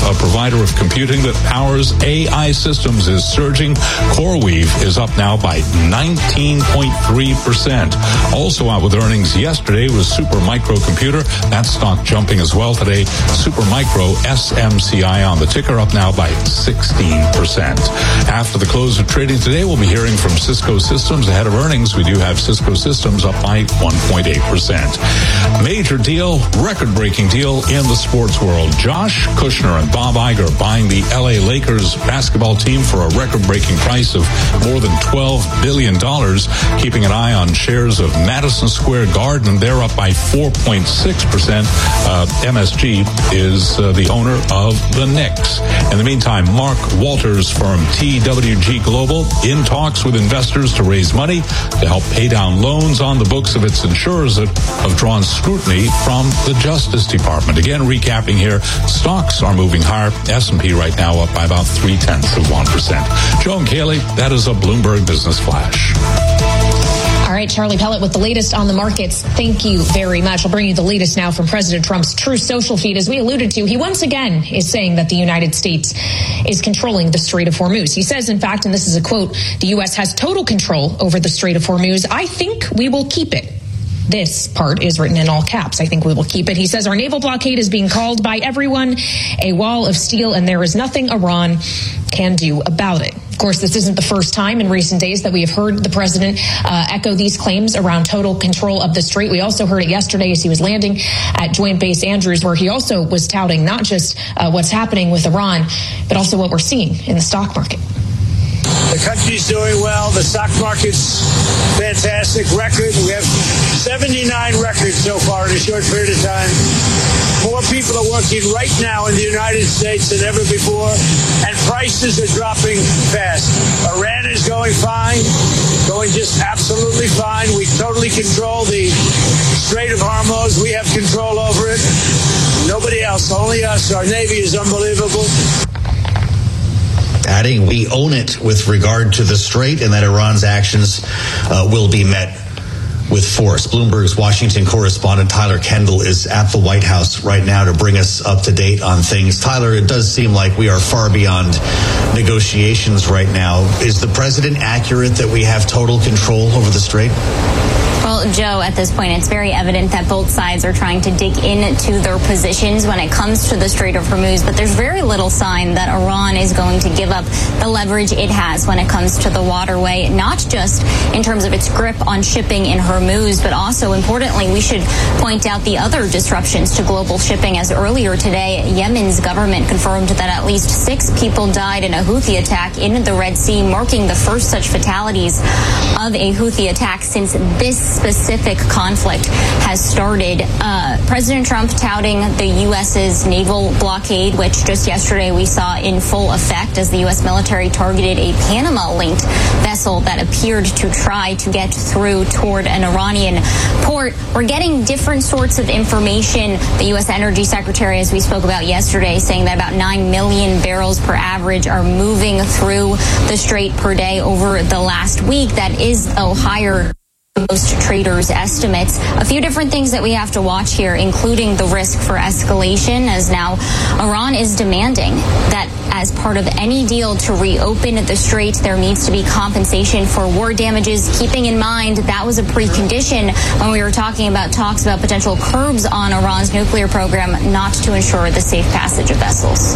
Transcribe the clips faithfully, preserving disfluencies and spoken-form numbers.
a provider of computing that powers A I systems, is surging. CoreWeave is up now by nineteen point three percent. Also out with earnings yesterday was Supermicro Computer. That stock jumping as well today. Supermicro, S M C I on the ticker, up now by sixteen percent. After the close of trading today, we'll be hearing from Cisco Systems ahead of earnings. We do have Cisco Systems up by one point eight percent. Major deal, record-breaking deal in the sports world. Josh Kushner and Bob Iger buying the L A Lakers basketball team for a record-breaking price of more than twelve billion dollars. Keeping an eye on shares of Madison Square Garden, they're up by four point six percent. Uh, M S G is uh, the owner of the Knicks. In the meantime, Mark Walters' firm T W G Global in talks with investors to raise money to help pay down loans on the books of its insurers that have drawn scrutiny from the Justice Department. Again, recapping here, stocks are moving higher. S and P right now up by about three-tenths of one percent. Joan Cayley, that is a Bloomberg Business Flash. All right, Charlie Pellet with the latest on the markets. Thank you very much. I'll bring you the latest now from President Trump's Truth Social feed. As we alluded to, he once again is saying that the United States is controlling the Strait of Hormuz. He says, in fact, and this is a quote, the U S has total control over the Strait of Hormuz. I think we will keep it. This part is written in all caps. I think we will keep it. He says our naval blockade is being called by everyone a wall of steel, and there is nothing Iran can do about it. Of course, this isn't the first time in recent days that we have heard the president uh, echo these claims around total control of the strait. We also heard it yesterday as he was landing at Joint Base Andrews, where he also was touting not just uh, what's happening with Iran, but also what we're seeing in the stock market. The country's doing well. The stock market's fantastic record. We have seventy-nine records so far in a short period of time. More people are working right now in the United States than ever before, and prices are dropping fast. Iran is going fine, going just absolutely fine. We totally control the Strait of Hormuz. We have control over it. Nobody else, only us. Our Navy is unbelievable. Adding, we own it with regard to the strait, and that Iran's actions uh, will be met with force. Bloomberg's Washington correspondent Tyler Kendall is at the White House right now to bring us up to date on things. Tyler, it does seem like we are far beyond negotiations right now. Is the president accurate that we have total control over the strait? Well, Joe, at this point, it's very evident that both sides are trying to dig into their positions when it comes to the Strait of Hormuz, but there's very little sign that Iran is going to give up the leverage it has when it comes to the waterway, not just in terms of its grip on shipping in Hormuz, but also, importantly, we should point out the other disruptions to global shipping, as earlier today, Yemen's government confirmed that at least six people died in a Houthi attack in the Red Sea, marking the first such fatalities of a Houthi attack since this specific conflict has started. Uh, President Trump touting the U S's naval blockade, which just yesterday we saw in full effect as the U S military targeted a Panama-linked vessel that appeared to try to get through toward an Iranian port. We're getting different sorts of information. The U S Energy Secretary, as we spoke about yesterday, saying that about nine million barrels per average are moving through the strait per day over the last week. That is, though, higher most traders' estimates. A few different things that we have to watch here, including the risk for escalation, as now Iran is demanding that as part of any deal to reopen the strait, there needs to be compensation for war damages, keeping in mind that was a precondition when we were talking about talks about potential curbs on Iran's nuclear program, not to ensure the safe passage of vessels.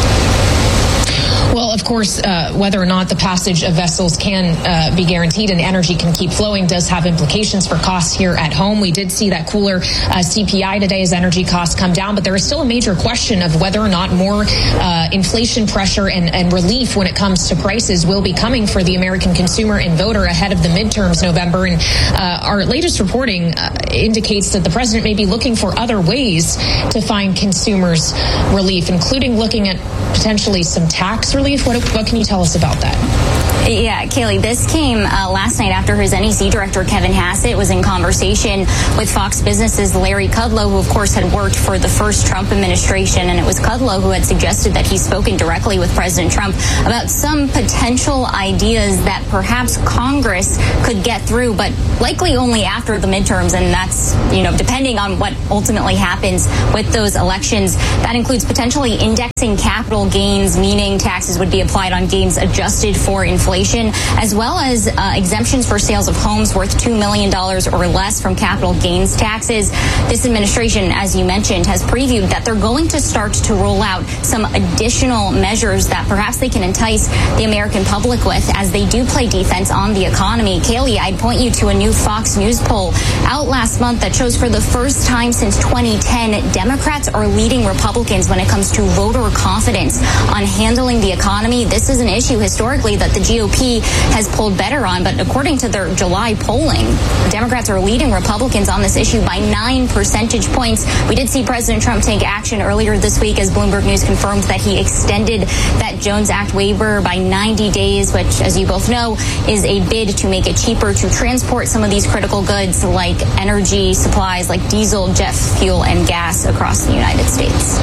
Well, of course, uh, whether or not the passage of vessels can uh, be guaranteed and energy can keep flowing does have implications for costs here at home. We did see that cooler uh, C P I today as energy costs come down, but there is still a major question of whether or not more uh, inflation pressure and, and relief when it comes to prices will be coming for the American consumer and voter ahead of the midterms November. And uh, our latest reporting uh, indicates that the president may be looking for other ways to find consumers relief, including looking at potentially some tax relief. What, what can you tell us about that? Yeah, Kaylee, this came uh, last night after his N E C director, Kevin Hassett, was in conversation with Fox Business's Larry Kudlow, who, of course, had worked for the first Trump administration. And it was Kudlow who had suggested that he's spoken directly with President Trump about some potential ideas that perhaps Congress could get through, but likely only after the midterms. And that's, you know, depending on what ultimately happens with those elections. That includes potentially indexing capital gains, meaning taxes would be applied on gains adjusted for inflation, as well as uh, exemptions for sales of homes worth two million dollars or less from capital gains taxes. This administration, as you mentioned, has previewed that they're going to start to roll out some additional measures that perhaps they can entice the American public with as they do play defense on the economy. Kaylee, I'd point you to a new Fox News poll out last month that shows for the first time since twenty ten, Democrats are leading Republicans when it comes to voter confidence on handling the economy. This is an issue historically that the G O P has pulled better on, but according to their July polling, Democrats are leading Republicans on this issue by nine percentage points. We did see President Trump take action earlier this week as Bloomberg News confirmed that he extended that Jones Act waiver by ninety days, which, as you both know, is a bid to make it cheaper to transport some of these critical goods like energy supplies, like diesel, jet fuel, and gas across the United States.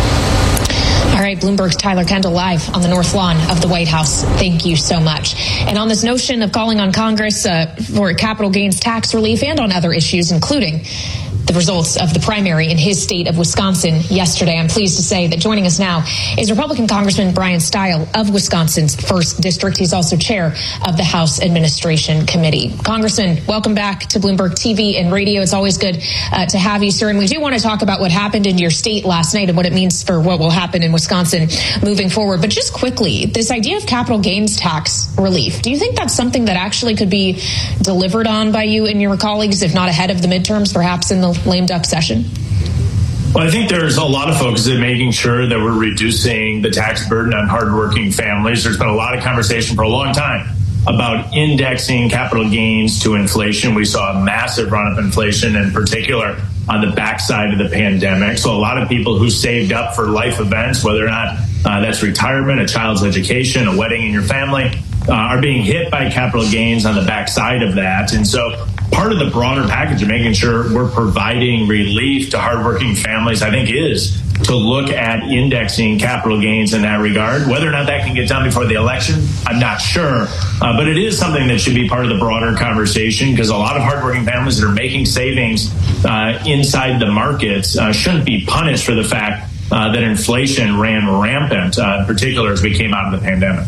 All right, Bloomberg's Tyler Kendall live on the North Lawn of the White House. Thank you so much. And on this notion of calling on Congress uh, for capital gains tax relief and on other issues, including the results of the primary in his state of Wisconsin yesterday, I'm pleased to say that joining us now is Republican Congressman Brian Stile of Wisconsin's first District. He's also chair of the House Administration Committee. Congressman, welcome back to Bloomberg T V and radio. It's always good uh, to have you, sir. And we do want to talk about what happened in your state last night and what it means for what will happen in Wisconsin moving forward. But just quickly, this idea of capital gains tax relief, do you think that's something that actually could be delivered on by you and your colleagues, if not ahead of the midterms, perhaps in the lame duck session? Well, I think there's a lot of focus in making sure that we're reducing the tax burden on hardworking families. There's been a lot of conversation for a long time about indexing capital gains to inflation. We saw a massive run-up in inflation, in particular on the backside of the pandemic. So a lot of people who saved up for life events, whether or not uh, that's retirement, a child's education, a wedding in your family, uh, are being hit by capital gains on the backside of that. And so part of the broader package of making sure we're providing relief to hardworking families, I think, is to look at indexing capital gains in that regard. Whether or not that can get done before the election, I'm not sure. Uh, but it is something that should be part of the broader conversation, because a lot of hardworking families that are making savings uh, inside the markets uh, shouldn't be punished for the fact uh, that inflation ran rampant, uh, in particular as we came out of the pandemic.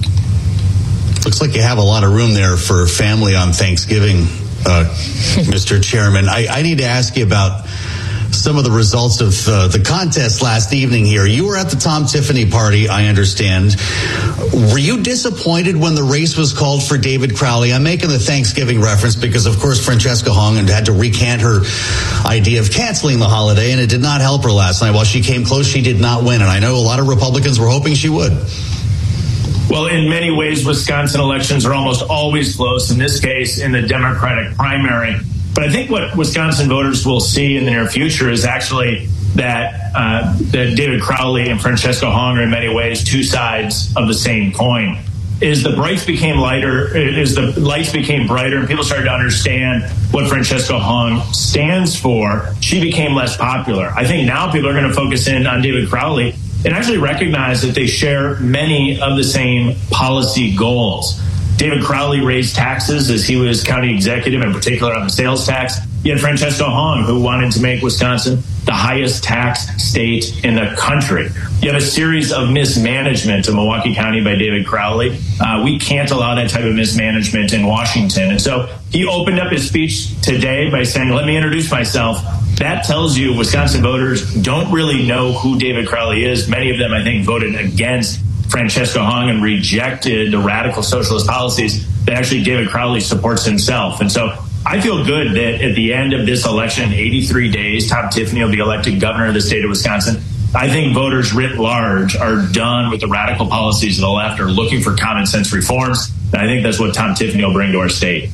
Looks like you have a lot of room there for family on Thanksgiving, uh, Mister Chairman. I, I need to ask you about some of the results of uh, the contest last evening here. You were at the Tom Tiffany party, I understand. Were you disappointed when the race was called for David Crowley? I'm making the Thanksgiving reference because, of course, Francesca Hong had to recant her idea of canceling the holiday, and it did not help her last night. While she came close, she did not win, and I know a lot of Republicans were hoping she would. Well, in many ways, Wisconsin elections are almost always close, in this case, in the Democratic primary. But I think what Wisconsin voters will see in the near future is actually that, uh, that David Crowley and Francesca Hong are in many ways two sides of the same coin. As the brights became lighter, as the lights became brighter and people started to understand what Francesca Hong stands for, she became less popular. I think now people are going to focus in on David Crowley and actually recognize that they share many of the same policy goals. David Crowley raised taxes as he was county executive, in particular on the sales tax. You had Francesca Hong, who wanted to make Wisconsin the highest tax state in the country. You have a series of mismanagement in Milwaukee County by David Crowley. Uh, we can't allow that type of mismanagement in Washington. And so he opened up his speech today by saying, let me introduce myself. That tells you Wisconsin voters don't really know who David Crowley is. Many of them, I think, voted against Francesca Hong and rejected the radical socialist policies that actually David Crowley supports himself. And so I feel good that at the end of this election, eighty-three days, Tom Tiffany will be elected governor of the state of Wisconsin. I think voters writ large are done with the radical policies of the left, are looking for common sense reforms. And I think that's what Tom Tiffany will bring to our state.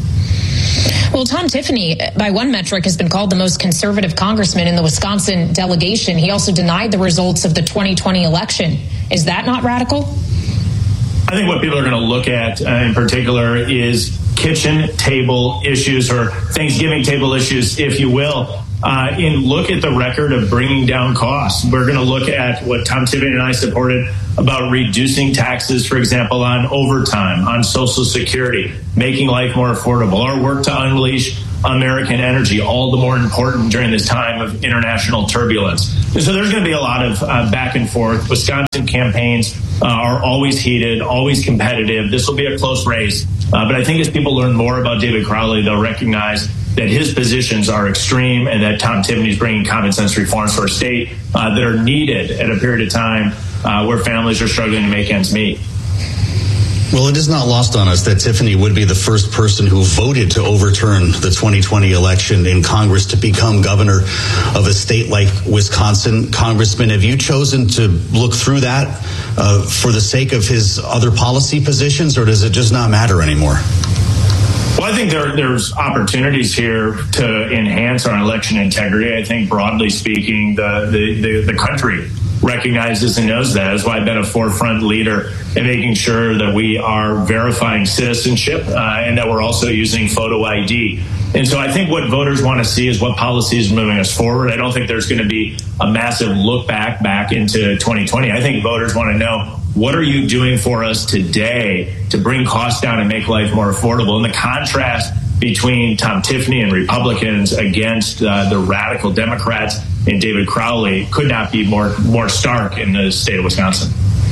Well, Tom Tiffany, by one metric, has been called the most conservative congressman in the Wisconsin delegation. He also denied the results of the twenty twenty election Is that not radical? I think what people are going to look at uh, in particular is kitchen table issues, or Thanksgiving table issues, if you will, uh, and look at the record of bringing down costs. We're going to look at what Tom Tiffany and I supported about reducing taxes, for example, on overtime, on Social Security, making life more affordable. Our work to unleash American energy, all the more important during this time of international turbulence. And so there's going to be a lot of uh, back and forth. Wisconsin campaigns uh, are always heated, always competitive. This will be a close race. Uh, but I think as people learn more about David Crowley, they'll recognize that his positions are extreme and that Tom Tiffany is bringing common sense reforms to our state uh, that are needed at a period of time uh, where families are struggling to make ends meet. Well, it is not lost on us that Tiffany would be the first person who voted to overturn the twenty twenty election in Congress to become governor of a state like Wisconsin. Congressman, have you chosen to look through that uh, for the sake of his other policy positions, or does it just not matter anymore? Well, I think there, there's opportunities here to enhance our election integrity. I think, broadly speaking, the, the, the, the country recognizes and knows that. That's why I've been a forefront leader in making sure that we are verifying citizenship uh, and that we're also using photo I D. And so I think what voters want to see is what policy is moving us forward. I don't think there's going to be a massive look back back into twenty twenty. I think voters want to know, what are you doing for us today to bring costs down and make life more affordable? And the contrast between Tom Tiffany and Republicans against uh, the radical Democrats and David Crowley could not be more more stark in the state of Wisconsin.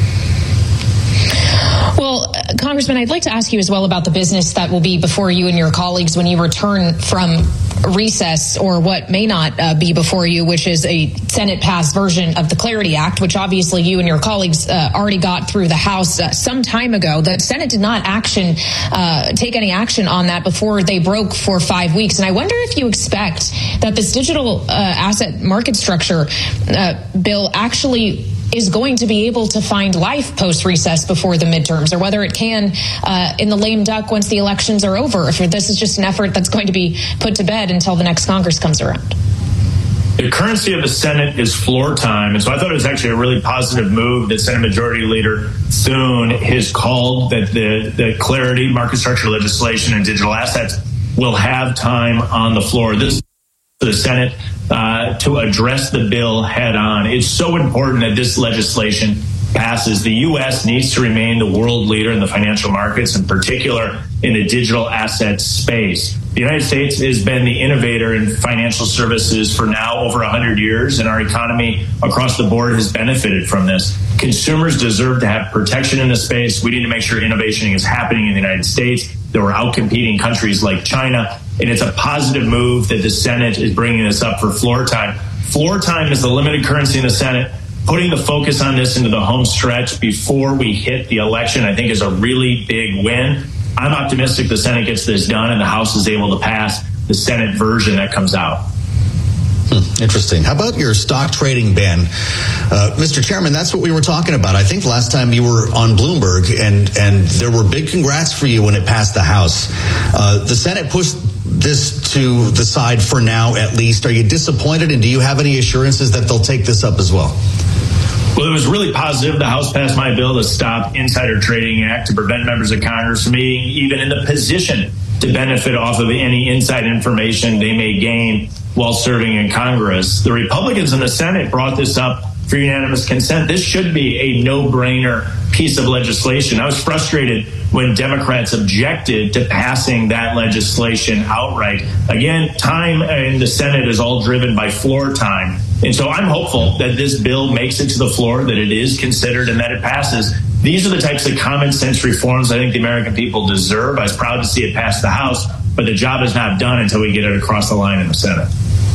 Well, uh, Congressman, I'd like to ask you as well about the business that will be before you and your colleagues when you return from recess, or what may not uh, be before you, which is a Senate-passed version of the Clarity Act, which obviously you and your colleagues uh, already got through the House uh, some time ago. The Senate did not action uh, take any action on that before they broke for five weeks. And I wonder if you expect that this digital uh, asset market structure uh, bill actually is going to be able to find life post-recess before the midterms, or whether it can uh, in the lame duck once the elections are over, if this is just an effort that's going to be put to bed until the next Congress comes around. The currency of the Senate is floor time, and so I thought it was actually a really positive move that Senate Majority Leader Thune has called that the, the clarity, market structure legislation, and digital assets will have time on the floor. This the Senate uh, to address the bill head on. It's so important that this legislation passes. The U S needs to remain the world leader in the financial markets, in particular in the digital asset space. The United States has been the innovator in financial services for now over one hundred years, and our economy across the board has benefited from this. Consumers deserve to have protection in this space. We need to make sure innovation is happening in the United States, that we're outcompeting countries like China, and it's a positive move that the Senate is bringing this up for floor time. Floor time is the limited currency in the Senate. Putting the focus on this into the home stretch before we hit the election, I think, is a really big win. I'm optimistic the Senate gets this done and the House is able to pass the Senate version that comes out. Hmm, interesting. How about your stock trading ban? Uh, Mister Chairman, that's what we were talking about. I think last time you were on Bloomberg, and, and there were big congrats for you when it passed the House. Uh, the Senate pushed this to the side for now, at least. Are you disappointed, and do you have any assurances that they'll take this up as well? Well, it was really positive. The House passed my bill to stop Insider Trading Act to prevent members of Congress from being even in the position to benefit off of any inside information they may gain while serving in Congress. The Republicans in the Senate brought this up for unanimous consent. This should be a no-brainer piece of legislation. I was frustrated when Democrats objected to passing that legislation outright. Again, time in the Senate is all driven by floor time. And so I'm hopeful that this bill makes it to the floor, that it is considered, and that it passes. These are the types of common sense reforms I think the American people deserve. I was proud to see it pass the House, but the job is not done until we get it across the line in the Senate.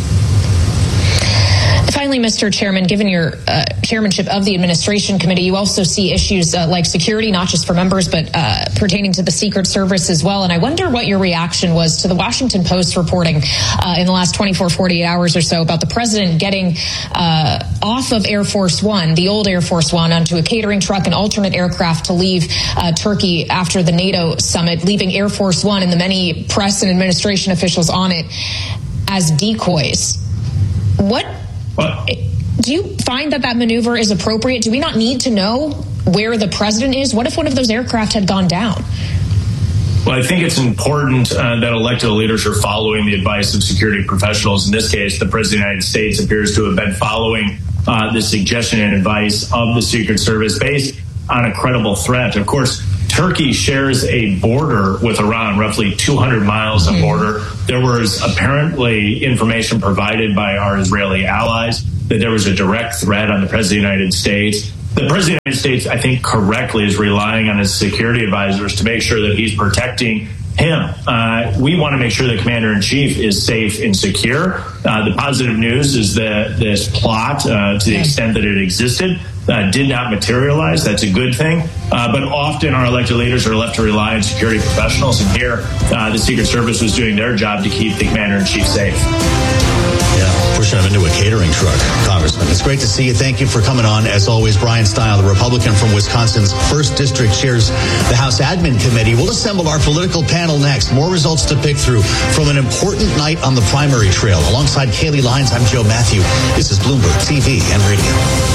Finally, Mister Chairman, given your uh, chairmanship of the administration committee, you also see issues uh, like security, not just for members, but uh, pertaining to the Secret Service as well. And I wonder what your reaction was to the Washington Post reporting uh, in the last twenty-four, forty-eight hours or so about the president getting uh, off of Air Force One, the old Air Force One, onto a catering truck and alternate aircraft to leave uh, Turkey after the NATO summit, leaving Air Force One and the many press and administration officials on it as decoys. What? What? Do you find that that maneuver is appropriate? Do we not need to know where the president is? What if one of those aircraft had gone down? Well, I think it's important uh, that elected leaders are following the advice of security professionals. In this case, the President of the United States appears to have been following uh, the suggestion and advice of the Secret Service based on a credible threat. Of course, Turkey shares a border with Iran, roughly two hundred miles of border. There was apparently information provided by our Israeli allies that there was a direct threat on the President of the United States. The President of the United States, I think correctly, is relying on his security advisors to make sure that he's protecting him. Uh, we want to make sure the Commander-in-Chief is safe and secure. Uh, the positive news is that this plot, uh, to the extent that it existed, uh, did not materialize. That's a good thing. Uh, but often our elected leaders are left to rely on security professionals. And here, uh, the Secret Service was doing their job to keep the Commander-in-Chief safe. Yeah, pushing him into a catering truck, Congressman. It's great to see you. Thank you for coming on. As always, Brian Stile, the Republican from Wisconsin's first District, chairs the House Admin Committee. We'll assemble our political panel next. More results to pick through from an important night on the primary trail. Alongside Kaylee Lyons, I'm Joe Matthew. This is Bloomberg T V and Radio.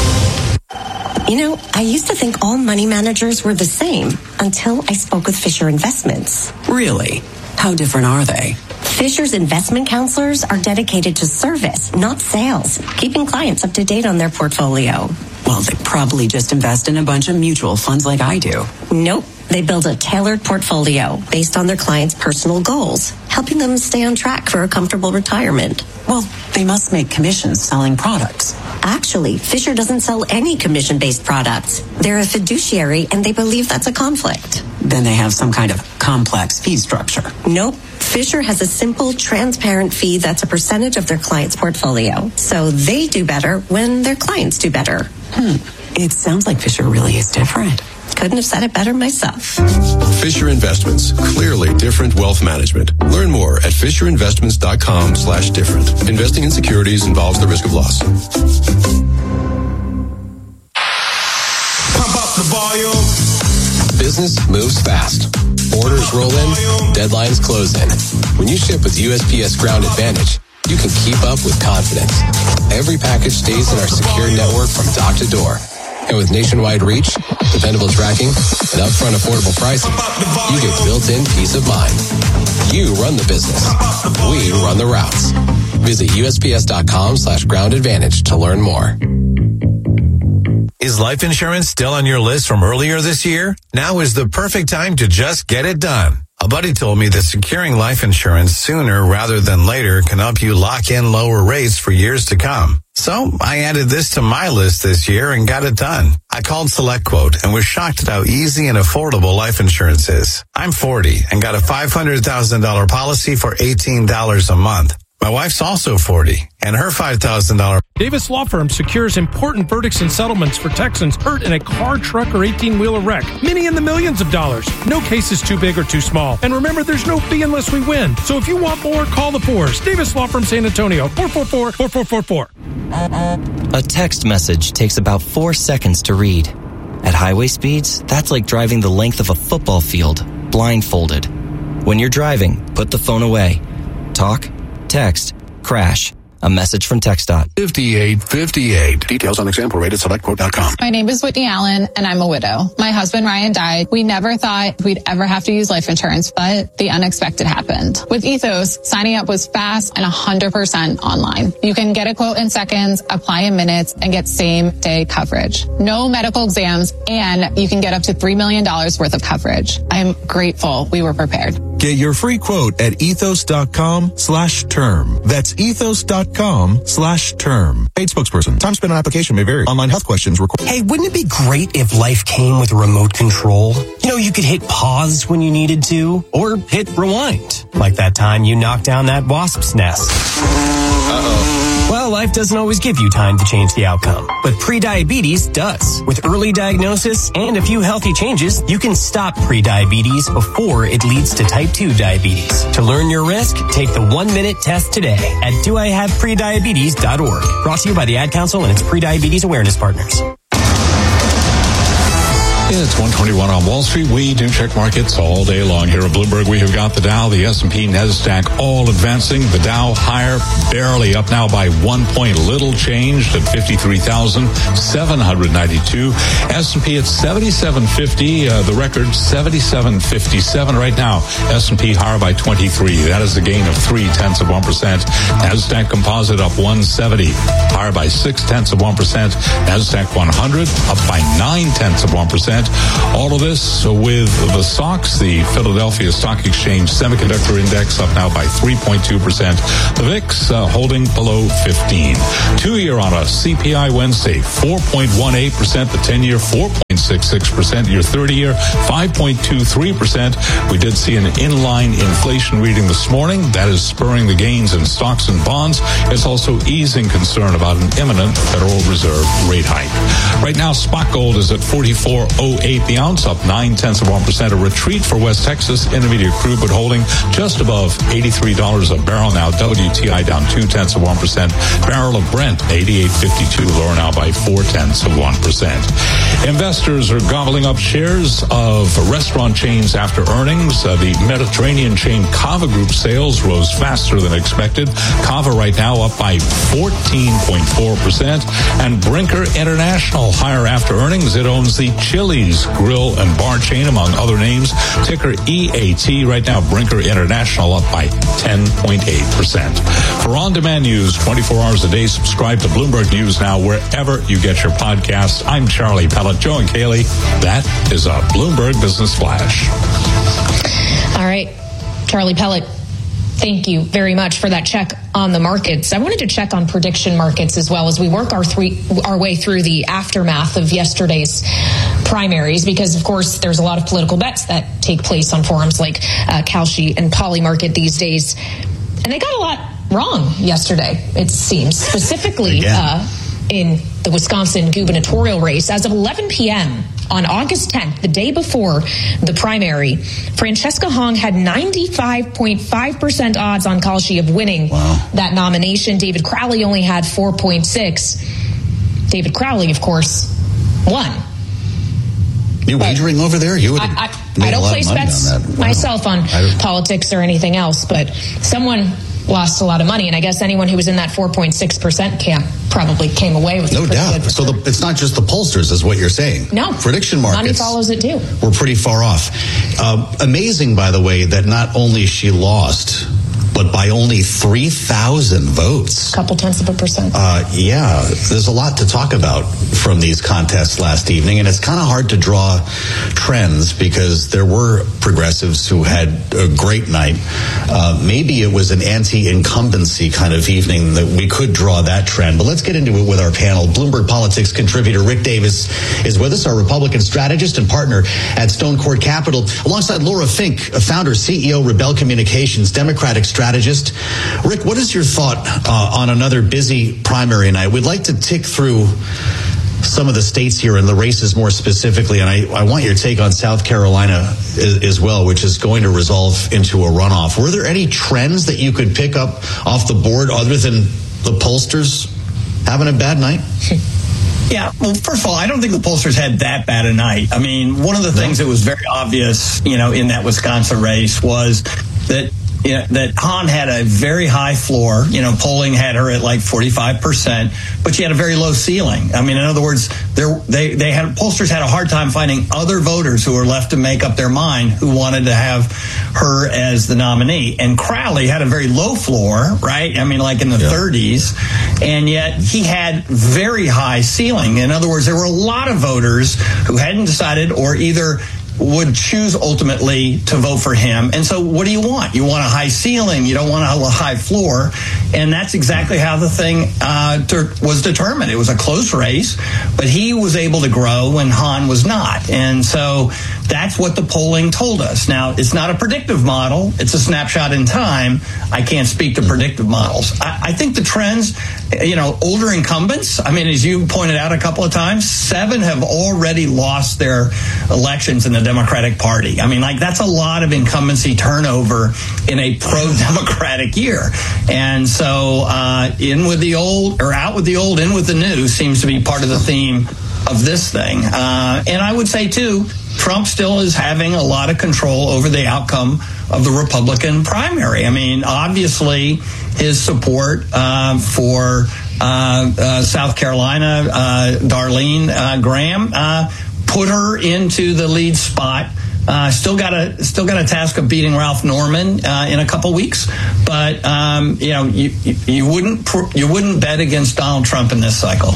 You know, I used to think all money managers were the same until I spoke with Fisher Investments. Really? How different are they? Fisher's investment counselors are dedicated to service, not sales, keeping clients up to date on their portfolio. Well, they probably just invest in a bunch of mutual funds like I do. Nope. They build a tailored portfolio based on their clients' personal goals, helping them stay on track for a comfortable retirement. Well, they must make commissions selling products. Actually, Fisher doesn't sell any commission-based products. They're a fiduciary, and they believe that's a conflict. Then they have some kind of complex fee structure. Nope. Fisher has a simple, transparent fee that's a percentage of their client's portfolio. So they do better when their clients do better. Hmm. It sounds like Fisher really is different. Couldn't have said it better myself. Fisher Investments. Clearly different wealth management. Learn more at fisherinvestments.com slash different. Investing in securities involves the risk of loss. Pump up the volume. Business moves fast. Orders roll in, deadlines close in. When you ship with U S P S Ground Advantage, you can keep up with confidence. Every package stays in our secure network from dock to door. And with nationwide reach, dependable tracking, and upfront affordable pricing, you get built-in peace of mind. You run the business. We run the routes. Visit USPS.com slash ground advantage to learn more. Is life insurance still on your list from earlier this year? Now is the perfect time to just get it done. A buddy told me that securing life insurance sooner rather than later can help you lock in lower rates for years to come. So I added this to my list this year and got it done. I called SelectQuote and was shocked at how easy and affordable life insurance is. I'm forty and got a five hundred thousand dollars policy for eighteen dollars a month. My wife's also forty, and her five thousand dollars. Davis Law Firm secures important verdicts and settlements for Texans hurt in a car, truck, or eighteen-wheeler wreck. Many in the millions of dollars. No case is too big or too small. And remember, there's no fee unless we win. So if you want more, call the fours. Davis Law Firm San Antonio, four four four, four four four four. A text message takes about four seconds to read. At highway speeds, that's like driving the length of a football field, blindfolded. When you're driving, put the phone away. Talk, text, crash. A message from TxDOT. fifty-eight fifty-eight. Details on example rate at select quote dot com. My name is Whitney Allen, and I'm a widow. My husband, Ryan, died. We never thought we'd ever have to use life insurance, but the unexpected happened. With Ethos, signing up was fast and one hundred percent online. You can get a quote in seconds, apply in minutes, and get same-day coverage. No medical exams, and you can get up to three million dollars worth of coverage. I'm grateful we were prepared. Get your free quote at ethos.com slash term. That's ethos.com slash term. Paid spokesperson. Time spent on application may vary. Online health questions required. Hey, wouldn't it be great if life came with a remote control? You know, you could hit pause when you needed to, or hit rewind. Like that time you knocked down that wasp's nest. Uh-oh. Well, life doesn't always give you time to change the outcome, but prediabetes does. With early diagnosis and a few healthy changes, you can stop prediabetes before it leads to type two diabetes. To learn your risk, take the one-minute test today at do I have prediabetes dot org. Brought to you by the Ad Council and its prediabetes awareness partners. It's one twenty-one on Wall Street. We do check markets all day long here at Bloomberg. We have got the Dow, the S and P, NASDAQ all advancing. The Dow higher, barely up now by one point. Little changed at fifty-three thousand seven hundred ninety-two. S and P at seventy-seven fifty. Uh, the record seventy-seven fifty-seven right now. S and P higher by twenty-three. That is a gain of three tenths of one percent. NASDAQ Composite up one seventy, higher by six tenths of one percent. NASDAQ one hundred up by nine tenths of one percent. All of this with the S O X, the Philadelphia Stock Exchange Semiconductor Index, up now by three point two percent. The V I X uh, holding below fifteen. Two-year on a C P I Wednesday, four point one eight percent. The ten-year, four point six six percent. Your thirty-year, five point two three percent. We did see an inline inflation reading this morning. That is spurring the gains in stocks and bonds. It's also easing concern about an imminent Federal Reserve rate hike. Right now, spot gold is at forty-four oh eight the ounce, up nine tenths of one percent. A retreat for West Texas Intermediate crude, but holding just above eighty-three dollars a barrel now. W T I down two tenths of one percent. Barrel of Brent eighty-eight fifty-two, lower now by four tenths of one percent. Investors are gobbling up shares of restaurant chains after earnings. Uh, the Mediterranean chain Cava Group sales rose faster than expected. Cava right now up by fourteen point four percent. And Brinker International higher after earnings. It owns the Chili's Grill and Bar chain, among other names. Ticker E A T right now. Brinker International up by ten point eight percent. For on-demand news twenty-four hours a day, subscribe to Bloomberg News Now wherever you get your podcasts. I'm Charlie Pellet. Joe and Kaylee, that is a Bloomberg Business Flash. All right, Charlie Pellet, thank you very much for that check on the markets. I wanted to check on prediction markets as well as we work our three, our way through the aftermath of yesterday's primaries, because, of course, there's a lot of political bets that take place on forums like uh, Kalshi and Polymarket these days. And they got a lot wrong yesterday, it seems, specifically uh, in the Wisconsin gubernatorial race. As of eleven p.m. on August tenth, the day before the primary, Francesca Hong had ninety-five point five percent odds on Kalshi of winning wow. that nomination. David Crowley only had four point six. David Crowley, of course, won. You wagering over there? You would I, I, I don't place bets wow. myself on politics or anything else, but someone lost a lot of money, and I guess anyone who was in that four point six percent camp probably came away with no doubt. So the, it's not just the pollsters, is what you're saying. No, prediction markets. Money follows it too. We're pretty far off. Uh, amazing, by the way, that not only she lost, but by only three thousand votes. A couple tenths of a percent. Uh, yeah, there's a lot to talk about from these contests last evening, and it's kind of hard to draw trends because there were progressives who had a great night. Uh, maybe it was an anti-incumbency kind of evening that we could draw that trend, but let's get into it with our panel. Bloomberg Politics contributor Rick Davis is with us, our Republican strategist and partner at Stone Court Capital, alongside Laura Fink, a founder, C E O, Rebel Communications, Democratic strategist. Strategist. Rick, what is your thought uh, on another busy primary night? We'd like to tick through some of the states here and the races more specifically, and I, I want your take on South Carolina as, as well, which is going to resolve into a runoff. Were there any trends that you could pick up off the board other than the pollsters having a bad night? Yeah, well, first of all, I don't think the pollsters had that bad a night. I mean, one of the things that was very obvious, you know, in that Wisconsin race was that You know, that Hahn had a very high floor. You know, polling had her at like forty-five percent, but she had a very low ceiling. I mean, in other words, there they they had pollsters had a hard time finding other voters who were left to make up their mind who wanted to have her as the nominee. And Crowley had a very low floor, right? I mean, like in the yeah. thirties, and yet he had very high ceiling. In other words, there were a lot of voters who hadn't decided or either would choose ultimately to vote for him. And so what do you want? You want a high ceiling. You don't want a high floor. And that's exactly how the thing uh, ter- was determined. It was a close race, but he was able to grow when Hahn was not. And so that's what the polling told us. Now, it's not a predictive model. It's a snapshot in time. I can't speak to predictive models. I, I think the trends, you know, older incumbents, I mean, as you pointed out a couple of times, seven have already lost their elections in the Democratic Party. I mean, like, that's a lot of incumbency turnover in a pro-Democratic year. And so uh, in with the old, or out with the old, in with the new seems to be part of the theme of this thing. Uh, and I would say, too, Trump still is having a lot of control over the outcome of the Republican primary. I mean, obviously, his support uh, for uh, uh, South Carolina, uh, Darlene uh, Graham, uh, put her into the lead spot. Uh, still got a still got a task of beating Ralph Norman uh, in a couple weeks, but um, you know you, you you wouldn't you wouldn't bet against Donald Trump in this cycle,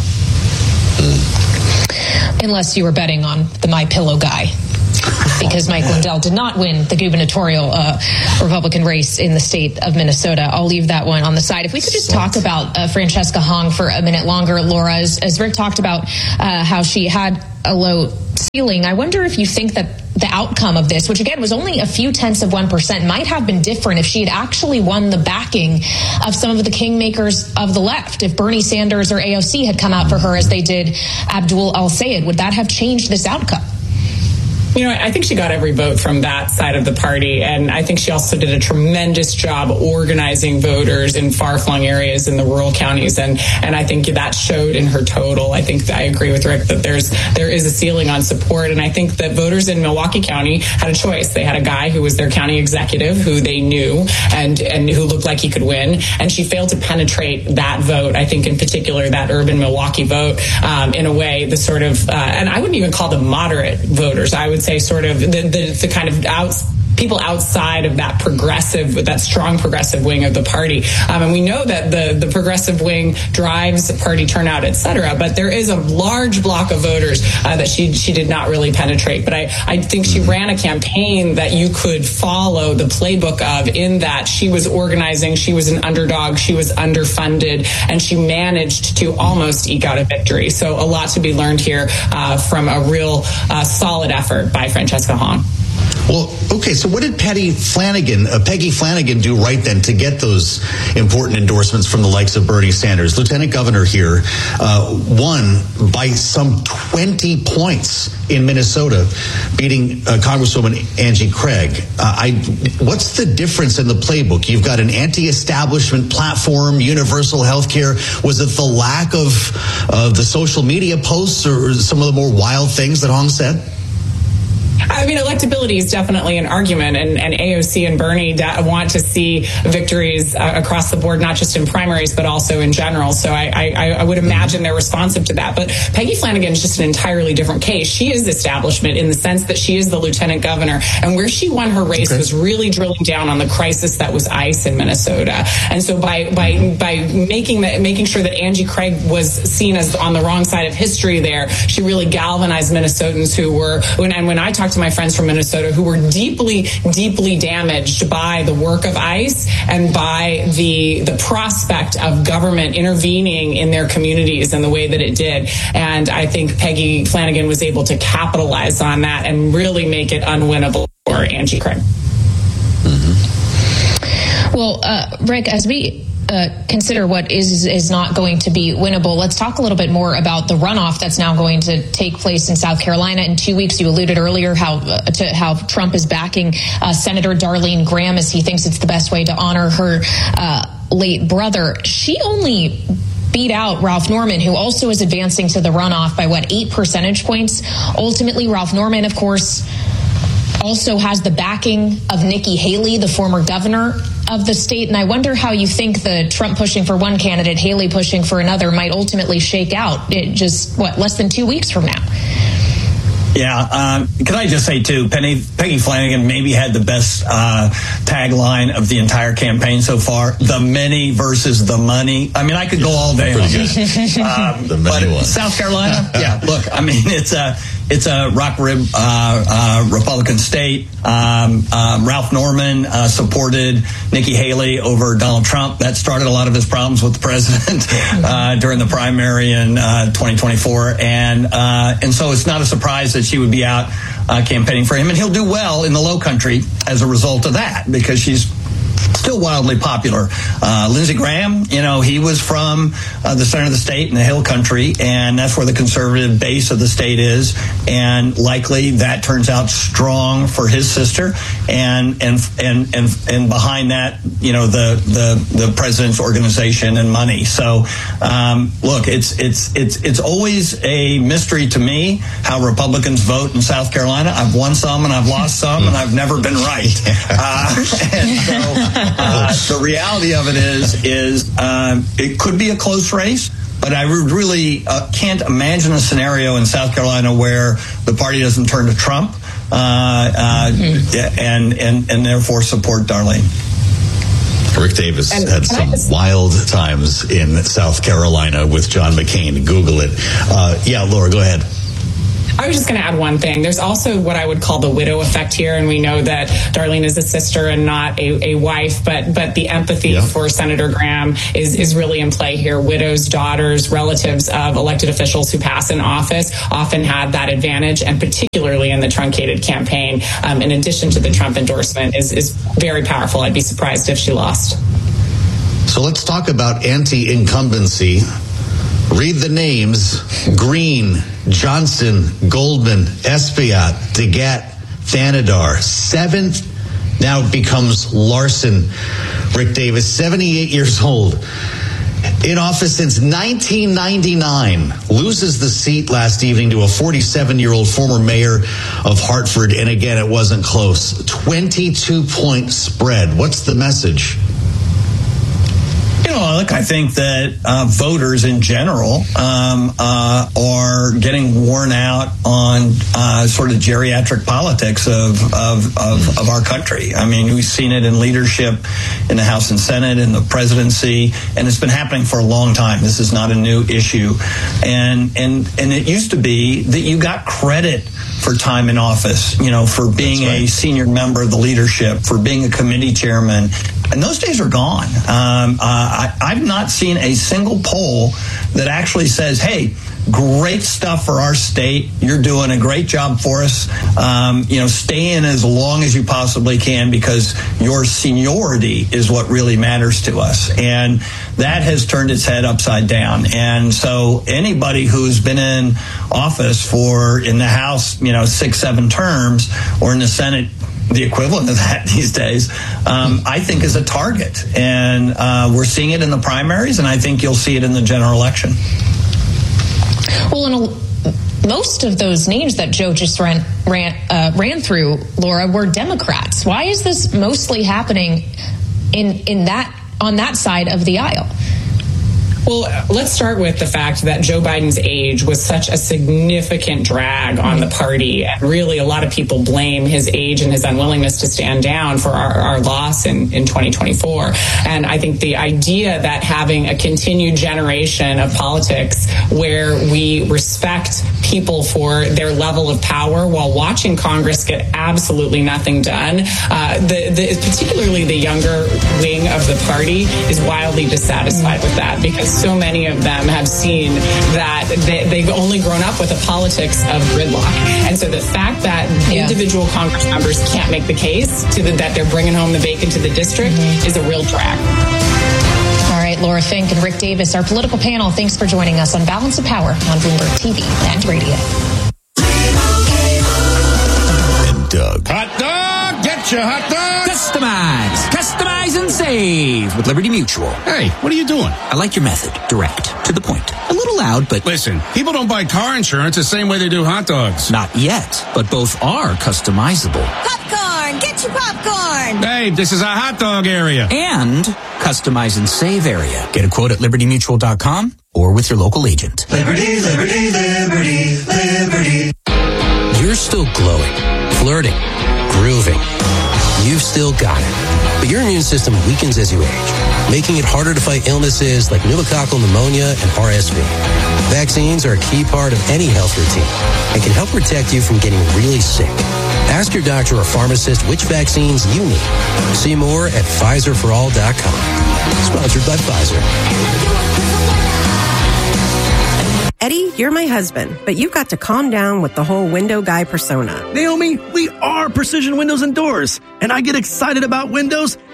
unless you were betting on the My Pillow guy. Because Mike Lindell did not win the gubernatorial uh, Republican race in the state of Minnesota. I'll leave that one on the side. If we could just talk about uh, Francesca Hong for a minute longer, Laura, as, as Rick talked about uh, how she had a low ceiling, I wonder if you think that the outcome of this, which again was only a few tenths of one percent, might have been different if she had actually won the backing of some of the kingmakers of the left. If Bernie Sanders or A O C had come out for her as they did Abdul al-Sayed, would that have changed this outcome? You know, I think she got every vote from that side of the party, and I think she also did a tremendous job organizing voters in far-flung areas in the rural counties, and and I think that showed in her total. I think I agree with Rick that there's there is a ceiling on support, and I think that voters in Milwaukee County had a choice. They had a guy who was their county executive, who they knew and and who looked like he could win, and she failed to penetrate that vote. I think in particular that urban Milwaukee vote um, in a way the sort of uh, and I wouldn't even call them moderate voters. I would say sort of the, the, the kind of outs, people outside of that progressive, that strong progressive wing of the party. Um, and we know that the, the progressive wing drives party turnout, et cetera. But there is a large block of voters uh, that she she did not really penetrate. But I, I think she ran a campaign that you could follow the playbook of, in that she was organizing, she was an underdog, she was underfunded, and she managed to almost eke out a victory. So a lot to be learned here uh, from a real uh, solid effort by Francesca Hong. Well, okay, so what did Patty Flanagan, uh, Peggy Flanagan do right then to get those important endorsements from the likes of Bernie Sanders? Lieutenant Governor here uh, won by some twenty points in Minnesota, beating uh, Congresswoman Angie Craig. Uh, I, what's the difference in the playbook? You've got an anti-establishment platform, universal health care. Was it the lack of uh, the social media posts or some of the more wild things that Hong said? I mean, electability is definitely an argument, and, and A O C and Bernie da- want to see victories uh, across the board, not just in primaries, but also in general. So I, I, I would imagine they're responsive to that. But Peggy Flanagan is just an entirely different case. She is establishment in the sense that she is the lieutenant governor, and where she won her race okay. was really drilling down on the crisis that was ICE in Minnesota. And so by by by making that making sure that Angie Craig was seen as on the wrong side of history there, she really galvanized Minnesotans who were, when, and when I talked to my friends from Minnesota who were deeply, deeply damaged by the work of ICE and by the the prospect of government intervening in their communities in the way that it did. And I think Peggy Flanagan was able to capitalize on that and really make it unwinnable for Angie Craig. Mm-hmm. Well, uh, Rick, as we Uh, consider what is is not going to be winnable, let's talk a little bit more about the runoff that's now going to take place in South Carolina in two weeks. You alluded earlier how uh, to how Trump is backing uh, Senator Darlene Graham as he thinks it's the best way to honor her uh, late brother. She only beat out Ralph Norman, who also is advancing to the runoff by, what, eight percentage points. Ultimately, Ralph Norman, of course, also has the backing of Nikki Haley, the former governor of the state. And I wonder how you think the Trump pushing for one candidate, Haley pushing for another, might ultimately shake out. It just, what, less than two weeks from now? Yeah, um, can I just say, too, Penny, Peggy Flanagan maybe had the best uh, tagline of the entire campaign so far, the many versus the money. I mean, I could go all day on this. Um, the but one. South Carolina, yeah, look, I mean, it's a... It's a rock rib uh, uh, Republican state. Um, um, Ralph Norman uh, supported Nikki Haley over Donald Trump. That started a lot of his problems with the president uh, during the primary in uh, twenty twenty-four. And uh, and so it's not a surprise that she would be out uh, campaigning for him. And he'll do well in the Low Country as a result of that, because she's still wildly popular. Uh, Lindsey Graham, you know, he was from uh, the center of the state in the Hill Country, and that's where the conservative base of the state is. And likely that turns out strong for his sister. And and and and and behind that, you know, the the the president's organization and money. So um, look, it's it's it's it's always a mystery to me how Republicans vote in South Carolina. I've won some and I've lost some, and I've never been right. Uh, and so uh, the reality of it is is um, it could be a close race. But I really uh, can't imagine a scenario in South Carolina where the party doesn't turn to Trump uh, uh, mm-hmm. and, and, and therefore support Darlene. Rick Davis and had some just... wild times in South Carolina with John McCain. Google it. Uh, yeah, Laura, go ahead. I was just going to add one thing. There's also what I would call the widow effect here, and we know that Darlene is a sister and not a, a wife, but but the empathy yeah. for Senator Graham is, is really in play here. Widows, daughters, relatives of elected officials who pass in office often had that advantage, and particularly in the truncated campaign, um, in addition to the Trump endorsement, is, is very powerful. I'd be surprised if she lost. So let's talk about anti-incumbency. Read the names: Green, Johnson, Goldman, Espaillat, DeGette, Thanadar. Seventh, now it becomes Larson. Rick Davis, seventy-eight years old, in office since nineteen ninety-nine, loses the seat last evening to a forty-seven-year-old former mayor of Hartford. And again, it wasn't close. twenty-two point spread. What's the message? You know, look, I think that uh, voters in general um, uh, are getting worn out on uh, sort of geriatric politics of, of, of, of our country. I mean, we've seen it in leadership in the House and Senate, in the presidency, and it's been happening for a long time. This is not a new issue. And, and, and it used to be that you got credit for time in office, you know, for being right. a senior member of the leadership, for being a committee chairman. And those days are gone. Um, uh, I, I've not seen a single poll that actually says, hey, great stuff for our state. You're doing a great job for us. Um, you know, stay in as long as you possibly can because your seniority is what really matters to us. And that has turned its head upside down. And so anybody who's been in office for, in the House, you know, six, seven terms, or in the Senate, the equivalent of that these days, um, I think is a target. And uh, we're seeing it in the primaries, and I think you'll see it in the general election. Well, in a, most of those names that Joe just ran ran, uh, ran through, Laura, were Democrats. Why is this mostly happening in in that on that side of the aisle? Well, let's start with the fact that Joe Biden's age was such a significant drag on the party. And really, a lot of people blame his age and his unwillingness to stand down for our, our loss in, in twenty twenty-four. And I think the idea that having a continued generation of politics where we respect people for their level of power while watching Congress get absolutely nothing done, uh, the, the, particularly the younger wing of the party is wildly dissatisfied with that, because so many of them have seen that they, they've only grown up with a politics of gridlock. And so the fact that yeah. individual Congress members can't make the case to the, that they're bringing home the bacon to the district mm-hmm. is a real drag. All right, Laura Fink and Rick Davis, our political panel, thanks for joining us on Balance of Power on Bloomberg T V and radio. And Doug. Hot dog! Get your hot dog! Customize! Customize and save with Liberty Mutual. Hey, what are you doing? I like your method. Direct. To the point. A little loud, but... Listen, people don't buy car insurance the same way they do hot dogs. Not yet, but both are customizable. Popcorn! Get your popcorn! Hey, this is a hot dog area. And customize and save area. Get a quote at liberty mutual dot com or with your local agent. Liberty, liberty, liberty, liberty. You're still glowing, flirting, grooving. You've still got it. But your immune system weakens as you age, making it harder to fight illnesses like pneumococcal pneumonia and R S V. Vaccines are a key part of any health routine and can help protect you from getting really sick. Ask your doctor or pharmacist which vaccines you need. See more at Pfizer for all dot com. Sponsored by Pfizer. Eddie, you're my husband, but you've got to calm down with the whole window guy persona. Naomi, we are Precision Windows and Doors, and I get excited about windows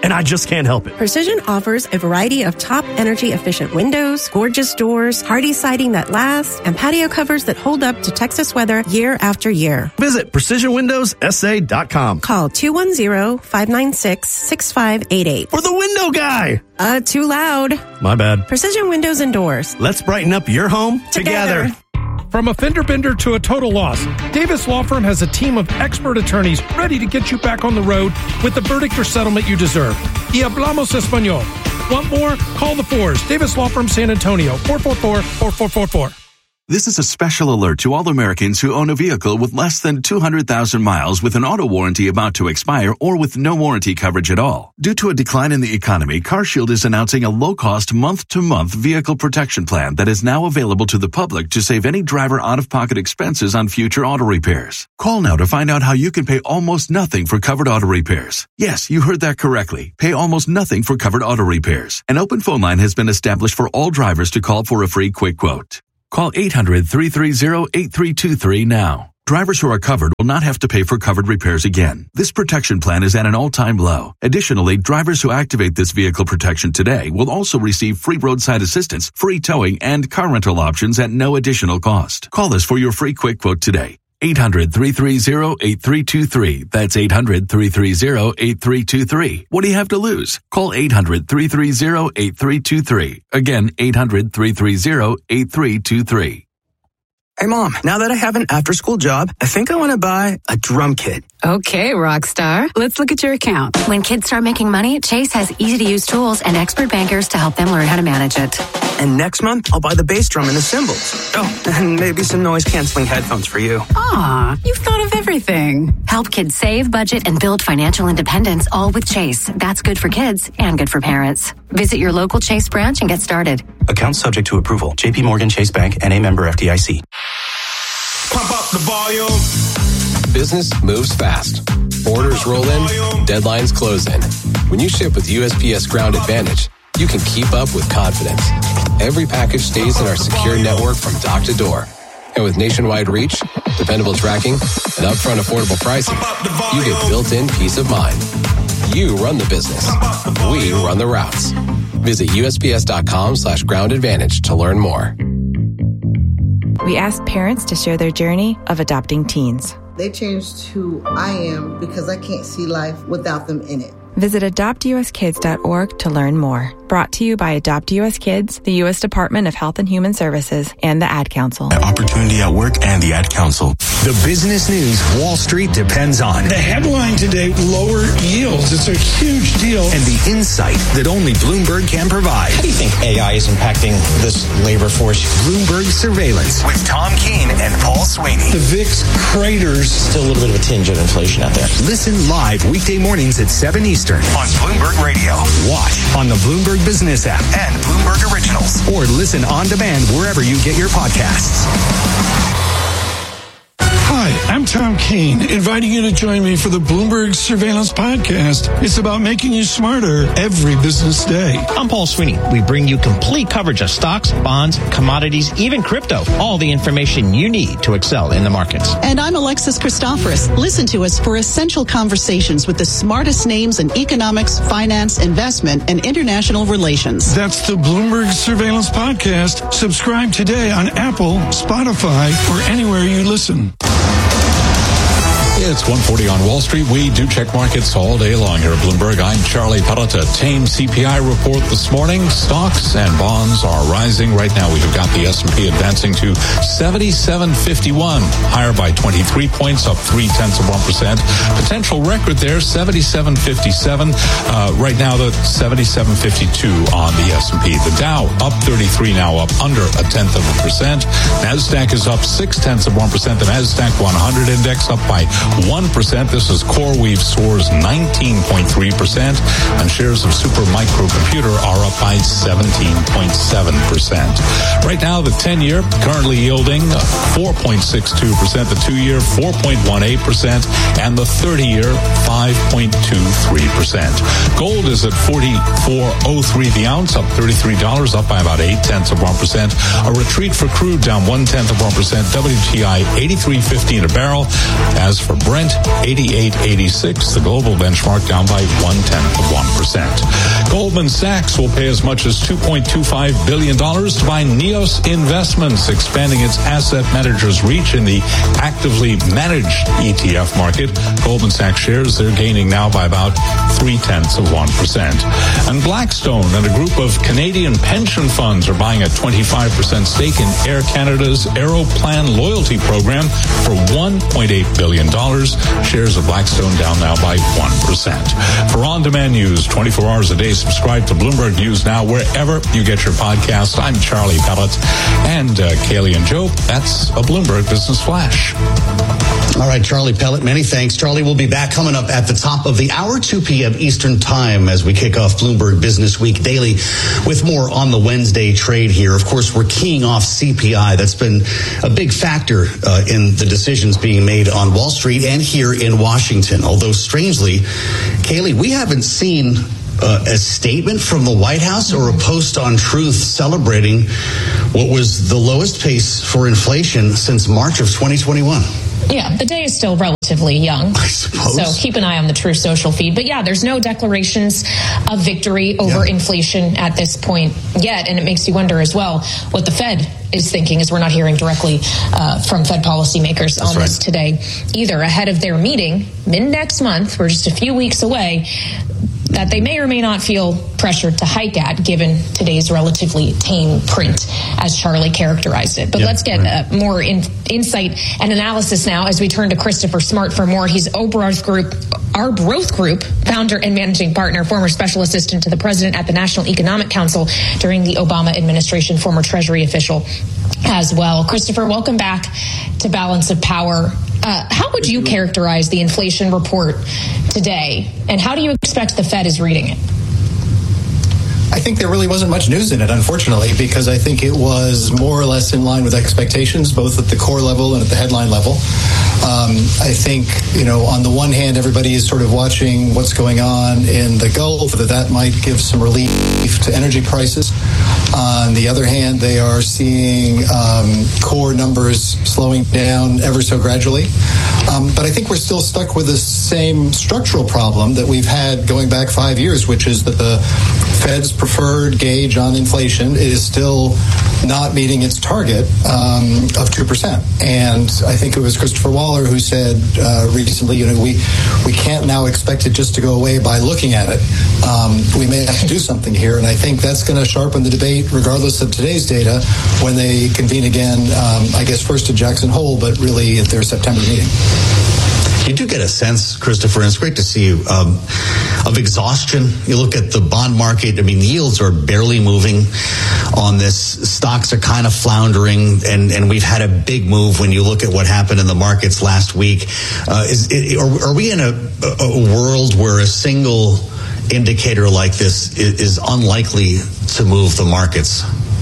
and I just can't help it. Precision offers a variety of top energy-efficient windows, gorgeous doors, hardy siding that lasts, and patio covers that hold up to Texas weather year after year. Visit precision windows s a dot com. Call two one zero, five nine six, six five eight eight. For the window guy! Uh, too loud. My bad. Precision Windows and Doors. Let's brighten up your home together. together. From a fender bender to a total loss, Davis Law Firm has a team of expert attorneys ready to get you back on the road with the verdict or settlement you deserve. Y hablamos español. Want more? Call the Fours. Davis Law Firm, San Antonio. four four four, four four four four. This is a special alert to all Americans who own a vehicle with less than two hundred thousand miles with an auto warranty about to expire or with no warranty coverage at all. Due to a decline in the economy, CarShield is announcing a low-cost month-to-month vehicle protection plan that is now available to the public to save any driver out-of-pocket expenses on future auto repairs. Call now to find out how you can pay almost nothing for covered auto repairs. Yes, you heard that correctly. Pay almost nothing for covered auto repairs. An open phone line has been established for all drivers to call for a free quick quote. Call eight hundred, three three zero, eight three two three now. Drivers who are covered will not have to pay for covered repairs again. This protection plan is at an all-time low. Additionally, drivers who activate this vehicle protection today will also receive free roadside assistance, free towing, and car rental options at no additional cost. Call us for your free quick quote today. eight hundred, three three zero, eight three two three. That's eight hundred, three three zero, eight three two three. What do you have to lose? Call eight hundred, three three zero, eight three two three. Again, eight hundred, three three zero, eight three two three. Hey, Mom, now that I have an after-school job, I think I want to buy a drum kit. Okay, Rockstar. Let's look at your account. When kids start making money, Chase has easy-to-use tools and expert bankers to help them learn how to manage it. And next month, I'll buy the bass drum and the cymbals. Oh, and maybe some noise-canceling headphones for you. Aw, you've thought of everything. Help kids save, budget, and build financial independence, all with Chase. That's good for kids and good for parents. Visit your local Chase branch and get started. Account subject to approval. J P Morgan Chase Bank, N A member F D I C. Pump up the volume. Business moves fast. Orders roll in, deadlines close in. When you ship with U S P S Ground Advantage, you can keep up with confidence. Every package stays in our secure network from dock to door. And with nationwide reach, dependable tracking, and upfront affordable pricing, you get built-in peace of mind. You run the business. We run the routes. Visit U S P S dot com slash ground advantage to learn more. We asked parents to share their journey of adopting teens. They changed who I am because I can't see life without them in it. Visit adopt u s kids dot org to learn more. Brought to you by Adopt U S Kids, the U S Department of Health and Human Services, and the Ad Council. Opportunity at Work and the Ad Council. The business news Wall Street depends on. The headline today, lower yields. It's a huge deal. And the insight that only Bloomberg can provide. How do you think A I is impacting this labor force? Bloomberg Surveillance with Tom Keene and Paul Sweeney. The V I X craters. Still a little bit of a tinge of inflation out there. Listen live weekday mornings at seven Eastern on Bloomberg Radio. Watch on the Bloomberg Business app and Bloomberg Originals. Or listen on demand wherever you get your podcasts. Hi, I'm Tom Keene, inviting you to join me for the Bloomberg Surveillance Podcast. It's about making you smarter every business day. I'm Paul Sweeney. We bring you complete coverage of stocks, bonds, commodities, even crypto. All the information you need to excel in the markets. And I'm Alexis Christoforous. Listen to us for essential conversations with the smartest names in economics, finance, investment, and international relations. That's the Bloomberg Surveillance Podcast. Subscribe today on Apple, Spotify, or anywhere you listen. It's one forty on Wall Street. We do check markets all day long here at Bloomberg. I'm Charlie Pelota. Tame C P I report this morning. Stocks and bonds are rising. Right now, we have got the S and P advancing to seventy-seven fifty-one, higher by twenty-three points, up three tenths of one percent. Potential record there, seventy-seven fifty-seven. Uh, right now, the seventy-seven fifty-two on the S and P. The Dow up thirty-three now, up under a tenth of a percent. NASDAQ is up six tenths of one percent. The NASDAQ one hundred index up by one percent. This is CoreWeave soars nineteen point three percent, and shares of Supermicro Computer are up by seventeen point seven percent. Right now, the ten-year currently yielding four point six two percent, the two-year four point one eight percent, and the thirty-year five point two three percent. Gold is at forty-four oh three the ounce, up thirty-three dollars, up by about eight tenths of one percent. A retreat for crude down one tenth of one percent. W T I eighty-three fifteen a barrel. As for Brent eighty-eight eighty-six. The global benchmark down by one-tenth of one percent. Goldman Sachs will pay as much as two point two five billion dollars to buy Neos Investments, expanding its asset manager's reach in the actively managed E T F market. Goldman Sachs shares, they're gaining now by about three-tenths of one percent. And Blackstone and a group of Canadian pension funds are buying a twenty-five percent stake in Air Canada's Aeroplan loyalty program for one point eight billion dollars. Shares of Blackstone down now by one percent. For on-demand news, twenty-four hours a day, subscribe to Bloomberg News Now wherever you get your podcast. I'm Charlie Pellet and uh, Kaylee and Joe. That's a Bloomberg Business Flash. All right, Charlie Pellet, many thanks. Charlie will be back coming up at the top of the hour, two p.m. Eastern Time, as we kick off Bloomberg Business Week Daily with more on the Wednesday trade here. Of course, we're keying off C P I. That's been a big factor uh, in the decisions being made on Wall Street and here in Washington. Although, strangely, Kaylee, we haven't seen uh, a statement from the White House or a post on Truth celebrating what was the lowest pace for inflation since March of twenty twenty-one. Yeah, the day is still relatively young. I suppose. So keep an eye on the True Social feed. But yeah, there's no declarations of victory over yeah. inflation at this point yet. And it makes you wonder as well what the Fed is thinking, as we're not hearing directly uh, from Fed policymakers on right. this today either. Ahead of their meeting mid next month, we're just a few weeks away, that they may or may not feel pressured to hike at, given today's relatively tame print, as Charlie characterized it. But yep, let's get right. uh, more in, insight and analysis now as we turn to Christopher Smart for more. He's Oberarth Group, Arbroath Group, founder and managing partner, former special assistant to the president at the National Economic Council during the Obama administration, former Treasury official as well. Christopher, welcome back to Balance of Power. Uh, how would you characterize the inflation report today, and how do you expect the Fed is reading it? I think there really wasn't much news in it, unfortunately, because I think it was more or less in line with expectations, both at the core level and at the headline level. Um, I think, you know, on the one hand, everybody is sort of watching what's going on in the Gulf, that that might give some relief to energy prices. On the other hand, they are seeing um, core numbers slowing down ever so gradually. Um, but I think we're still stuck with the same structural problem that we've had going back five years, which is that the Fed's preferred gauge on inflation is still not meeting its target um, of two percent. And I think it was Christopher Waller who said uh, recently, you know, we, we can't now expect it just to go away by looking at it. Um, we may have to do something here. And I think that's going to sharpen the debate, regardless of today's data, when they convene again, um, I guess first at Jackson Hole, but really at their September meeting. You do get a sense, Christopher, and it's great to see you, um, of exhaustion. You look at the bond market, I mean, yields are barely moving on this. Stocks are kind of floundering, and, and we've had a big move when you look at what happened in the markets last week. Uh, is it, are, are we in a, a world where a single indicator like this is, is unlikely to move the markets?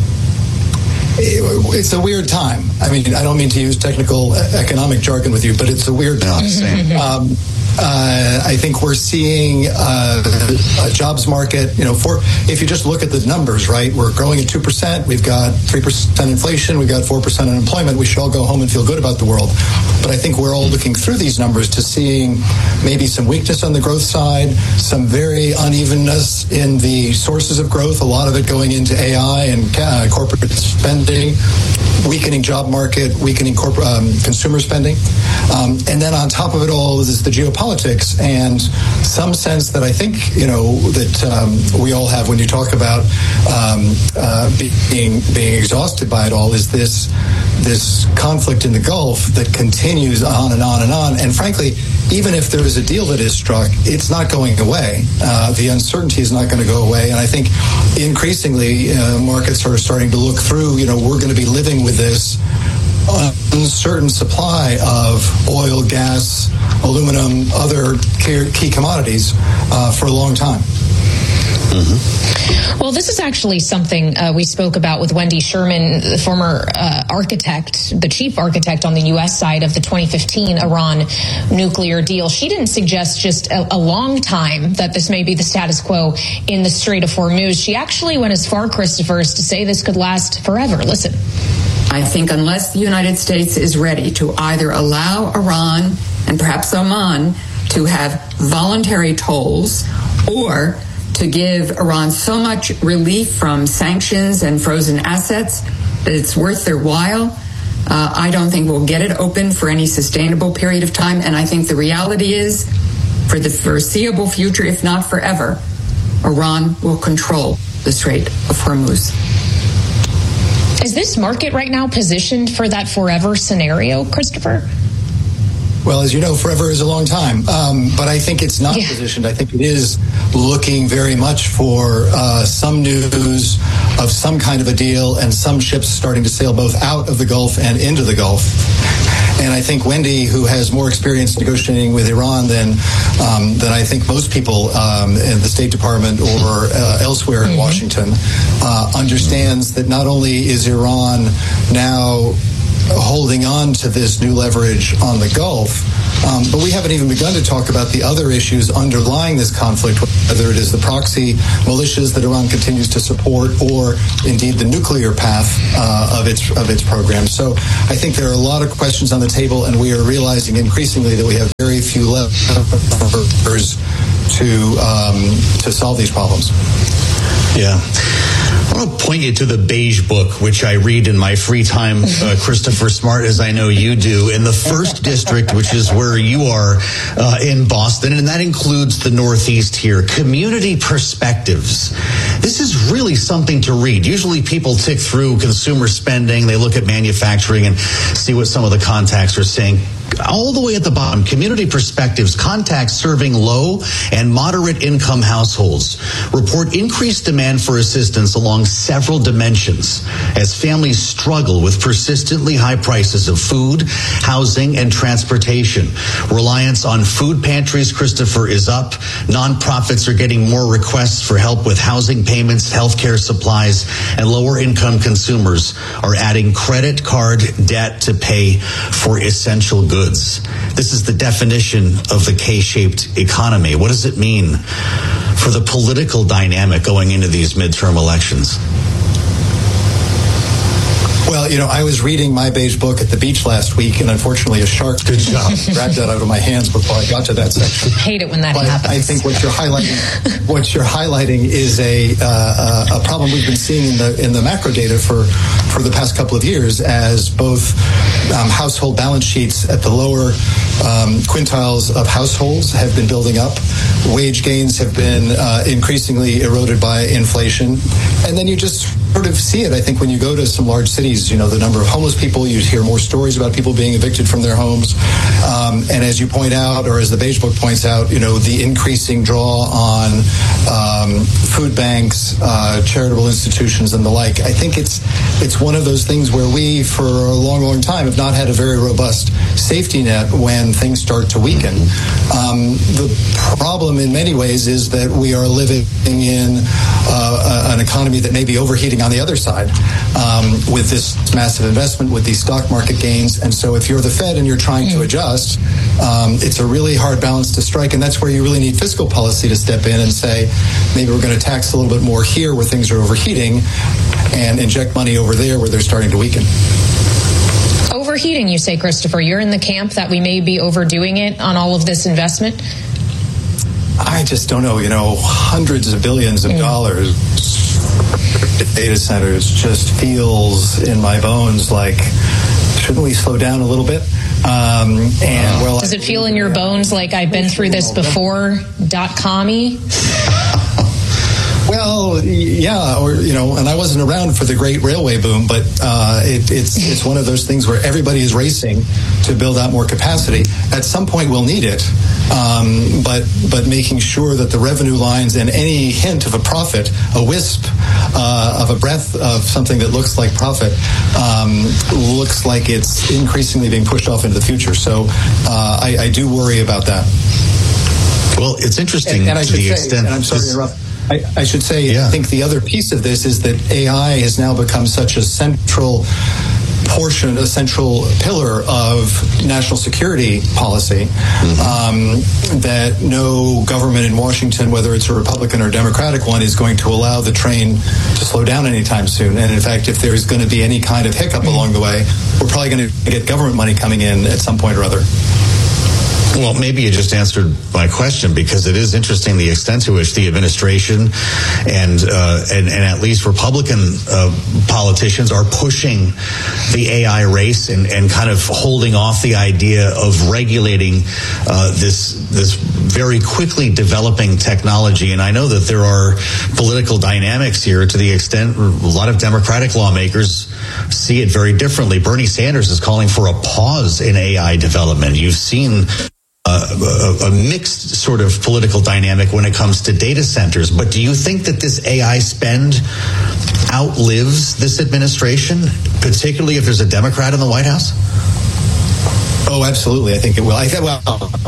It's a weird time. I mean, I don't mean to use technical economic jargon with you, but it's a weird time. Um, uh, I think we're seeing uh, a jobs market, you know, for if you just look at the numbers, right, we're growing at two percent. We've got three percent inflation. We've got four percent unemployment. We should all go home and feel good about the world. But I think we're all looking through these numbers to seeing maybe some weakness on the growth side, some very unevenness in the sources of growth, a lot of it going into A I and uh, corporate spending, weakening job market, weakening corporate um, consumer spending. Um, and then on top of it all is the geopolitics and some sense that I think, you know, that um, we all have when you talk about um, uh, being being exhausted by it all is this this conflict in the Gulf that continues on and on and on. And frankly, even if there is a deal that is struck, it's not going away. Uh, the uncertainty is not going to go away. And I think increasingly uh, markets are starting to look through, you know, we're going to be living with this uncertain supply of oil, gas, aluminum, other key commodities uh, for a long time. Mm-hmm. Well, this is actually something uh, we spoke about with Wendy Sherman, the former uh, architect, the chief architect on the U S side of the twenty fifteen Iran nuclear deal. She didn't suggest just a, a long time that this may be the status quo in the Strait of Hormuz. She actually went as far, Christopher, as to say this could last forever. Listen. I think unless the United States is ready to either allow Iran an and perhaps Oman to have voluntary tolls, or to give Iran so much relief from sanctions and frozen assets that it's worth their while. Uh, I don't think we'll get it open for any sustainable period of time. And I think the reality is, for the foreseeable future, if not forever, Iran will control the Strait of Hormuz. Is this market right now positioned for that forever scenario, Christopher? Well, as you know, forever is a long time. Um, but I think it's not yeah. positioned. I think it is looking very much for uh, some news of some kind of a deal and some ships starting to sail both out of the Gulf and into the Gulf. And I think Wendy, who has more experience negotiating with Iran than um, than I think most people um, in the State Department or uh, elsewhere mm-hmm. in Washington, uh, understands that not only is Iran now holding on to this new leverage on the Gulf, um, but we haven't even begun to talk about the other issues underlying this conflict, whether it is the proxy militias that Iran continues to support, or indeed the nuclear path uh, of its of its program. So I think there are a lot of questions on the table, and we are realizing increasingly that we have very few levers to um, to solve these problems. Yeah. I want to point you to the Beige Book, which I read in my free time, uh, Christopher, smart as I know you do, in the first district, which is where you are uh, in Boston, and that includes the Northeast here. Community Perspectives. This is really something to read. Usually people tick through consumer spending, they look at manufacturing and see what some of the contacts are saying. All the way at the bottom, Community Perspectives, contacts serving low and moderate income households report increased demand for assistance along several dimensions as families struggle with persistently high prices of food, housing, and transportation. Reliance on food pantries, Christopher, is up. Nonprofits are getting more requests for help with housing payments, healthcare supplies, and lower income consumers are adding credit card debt to pay for essential goods. Goods. This is the definition of the K-shaped economy. What does it mean for the political dynamic going into these midterm elections? Well, you know, I was reading my Beige Book at the beach last week, and unfortunately a shark Good job. grabbed that out of my hands before I got to that section. I hate it when that but happens. I think what you're highlighting, what you're highlighting is a uh, a problem we've been seeing in the in the macro data for for the past couple of years, as both um, household balance sheets at the lower um, quintiles of households have been building up. Wage gains have been uh, increasingly eroded by inflation, and then you just sort of see it. I think when you go to some large cities, you know, the number of homeless people, you hear more stories about people being evicted from their homes. Um, and as you point out, or as the Beige Book points out, you know, the increasing draw on um, food banks, uh, charitable institutions, and the like. I think it's it's one of those things where we, for a long, long time, have not had a very robust safety net when things start to weaken. Um, the problem in many ways is that we are living in uh, an economy that may be overheating on the other side um, with this massive investment, with these stock market gains. And so if you're the Fed and you're trying to adjust, um, it's a really hard balance to strike. And that's where you really need fiscal policy to step in and say, maybe we're going to tax a little bit more here where things are overheating and inject money over there where they're starting to weaken. Overheating, you say, Christopher. You're in the camp that we may be overdoing it on all of this investment? I just don't know. You know, hundreds of billions of mm. dollars data centers just feels in my bones like, shouldn't we slow down a little bit? Um, and well, does it feel in your bones like I've been through this before? Dot com-y? Well, yeah, or you know, and I wasn't around for the great railway boom, but uh, it, it's it's one of those things where everybody is racing to build out more capacity. At some point, we'll need it, um, but but making sure that the revenue lines and any hint of a profit, a wisp uh, of a breath of something that looks like profit, um, looks like it's increasingly being pushed off into the future. So uh, I, I do worry about that. Well, it's interesting and, and I to the say, extent. And I'm sorry to interrupt. I, I should say, yeah. I think the other piece of this is that A I has now become such a central portion, a central pillar of national security policy, mm-hmm. um, that no government in Washington, whether it's a Republican or Democratic one, is going to allow the train to slow down anytime soon. And in fact, if there's going to be any kind of hiccup mm-hmm. along the way, we're probably going to get government money coming in at some point or other. Well, maybe you just answered my question, because it is interesting the extent to which the administration and uh, and, and at least Republican uh, politicians are pushing the A I race and, and kind of holding off the idea of regulating uh, this this very quickly developing technology. And I know that there are political dynamics here to the extent a lot of Democratic lawmakers see it very differently. Bernie Sanders is calling for a pause in A I development. You've seen Uh, a, a mixed sort of political dynamic when it comes to data centers. But do you think that this A I spend outlives this administration, particularly if there's a Democrat in the White House? Oh, absolutely. I think it will. I th- well,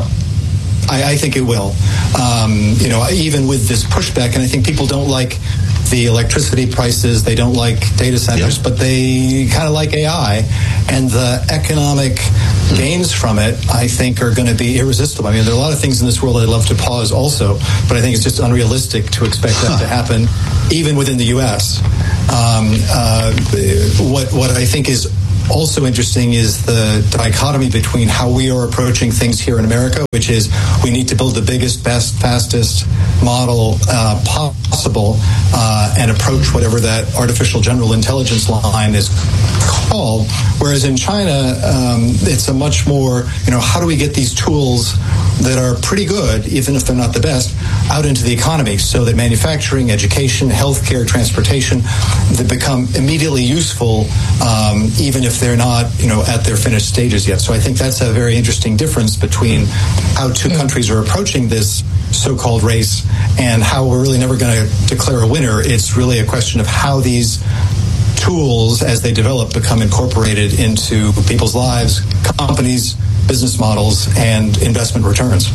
I, I think it will. Um, you know, even with this pushback, and I think people don't like the electricity prices, they don't like data centers, yeah. but they kind of like A I, and the economic gains from it, I think, are going to be irresistible. I mean, there are a lot of things in this world I'd love to pause also, but I think it's just unrealistic to expect that to happen, even within the U S. Um, uh, what what I think is also interesting is the dichotomy between how we are approaching things here in America, which is we need to build the biggest, best, fastest model uh, possible uh, and approach whatever that artificial general intelligence line is called. Whereas in China, um, it's a much more, you know, how do we get these tools that are pretty good, even if they're not the best, out into the economy so that manufacturing, education, healthcare, transportation, they become immediately useful, um, even if they're not, you know, at their finished stages yet. So I think that's a very interesting difference between how two countries are approaching this so-called race and how we're really never going to declare a winner. It's really a question of how these tools, as they develop, become incorporated into people's lives, companies, business models, and investment returns.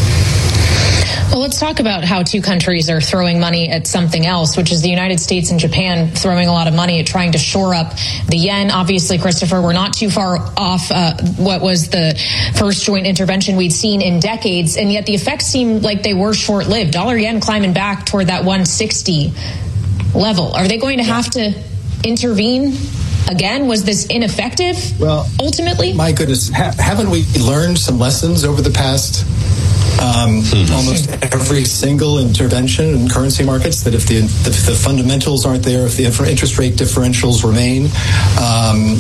Well, let's talk about how two countries are throwing money at something else, which is the United States and Japan throwing a lot of money at trying to shore up the yen. Obviously, Christopher, we're not too far off uh, what was the first joint intervention we'd seen in decades, and yet the effects seem like they were short-lived. Dollar yen climbing back toward that one sixty level. Are they going to have to intervene again? Was this ineffective? Well, ultimately, my goodness, ha- haven't we learned some lessons over the past um, mm-hmm. almost every single intervention in currency markets? That if the if the fundamentals aren't there, if the interest rate differentials remain, um,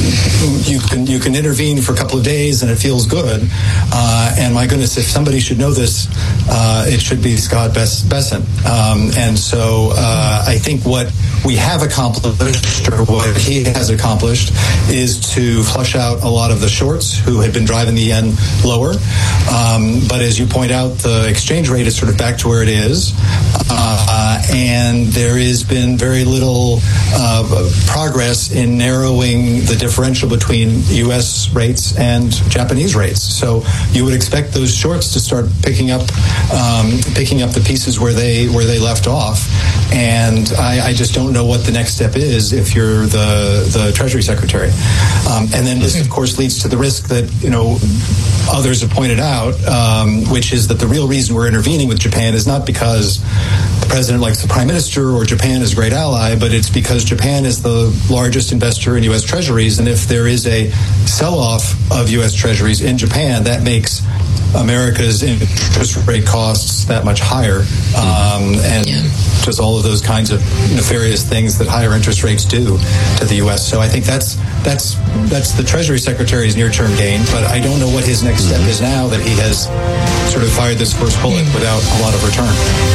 you can you can intervene for a couple of days and it feels good. Uh, and my goodness, if somebody should know this, uh, it should be Scott Bessent. Um, and so uh, I think what we have accomplished, or what he has accomplished, is to flush out a lot of the shorts who had been driving the yen lower. Um, but as you point out, the exchange rate is sort of back to where it is. Uh, and there has been very little uh, progress in narrowing the differential between U S rates and Japanese rates. So you would expect those shorts to start picking up um, picking up the pieces where they where they left off. And I, I just don't know what the next step is if you're the the Treasury Secretary. Um, and then this, of course, leads to the risk that, you know, others have pointed out, um, which is that the real reason we're intervening with Japan is not because the president likes the prime minister or Japan is a great ally, but it's because Japan is the largest investor in U S Treasuries. And if there is a sell-off of U S Treasuries in Japan, that makes America's interest rate costs that much higher, um, and yeah. just all of those kinds of nefarious things that higher interest rates do to the U S. So I think that's that's that's the Treasury Secretary's near-term gain, but I don't know what his next step is now that he has sort of fired this first bullet without a lot of return.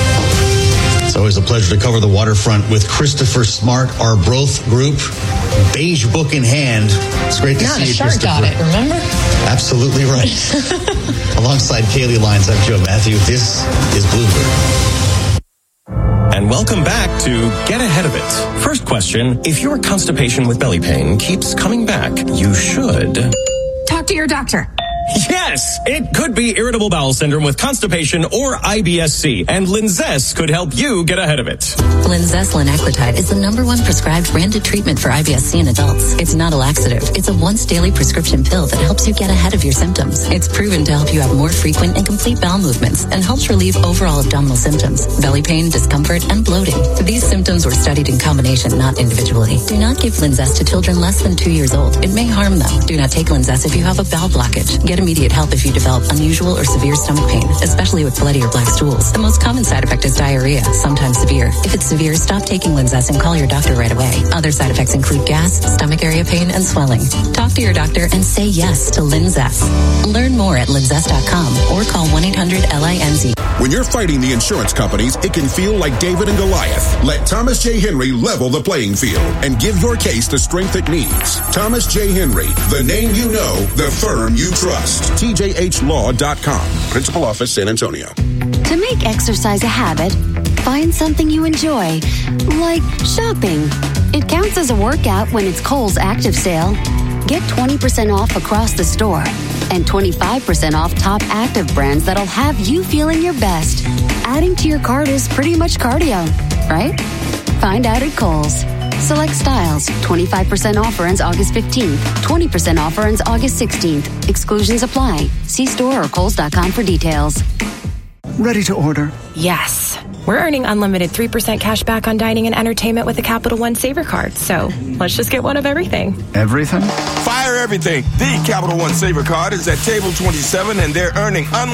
It's always a pleasure to cover the waterfront with Christopher Smart, our Broth Group, beige book in hand. It's great to Not see you, Christopher. Not a shark got it, remember? Absolutely right. Alongside Kaylee Lyons, I'm Joe Matthew. This is Bloomberg. And welcome back to Get Ahead of It. First question, if your constipation with belly pain keeps coming back, you should talk to your doctor. Yes, it could be irritable bowel syndrome with constipation or I B S C, and Linzess could help you get ahead of it. Linzess linaclotide is the number one prescribed branded treatment for I B S C in adults. It's not a laxative. It's a once daily prescription pill that helps you get ahead of your symptoms. It's proven to help you have more frequent and complete bowel movements and helps relieve overall abdominal symptoms, belly pain, discomfort, and bloating. These symptoms were studied in combination, not individually. Do not give Linzess to children less than two years old. It may harm them. Do not take Linzess if you have a bowel blockage. Get get immediate help if you develop unusual or severe stomach pain, especially with bloody or black stools. The most common side effect is diarrhea, sometimes severe. If it's severe, stop taking Linzess and call your doctor right away. Other side effects include gas, stomach area pain, and swelling. Talk to your doctor and say yes to Linzess. Learn more at linzess dot com or call one eight hundred L I N Z. When you're fighting the insurance companies, it can feel like David and Goliath. Let Thomas J. Henry level the playing field and give your case the strength it needs. Thomas J. Henry, the name you know, the firm you trust. T J H law dot com. Principal Office, San Antonio. To make exercise a habit, find something you enjoy, like shopping. It counts as a workout when it's Kohl's Active Sale. Get twenty percent off across the store and twenty-five percent off top active brands that'll have you feeling your best. Adding to your cart is pretty much cardio, right? Find out at Kohl's. Select styles. twenty-five percent offer ends August fifteenth. twenty percent offer ends August sixteenth. Exclusions apply. See store or kohls dot com for details. Ready to order? Yes. We're earning unlimited three percent cash back on dining and entertainment with the Capital One Saver card. So let's just get one of everything. Everything? Fire everything. The Capital One Saver card is at table twenty-seven and they're earning unlimited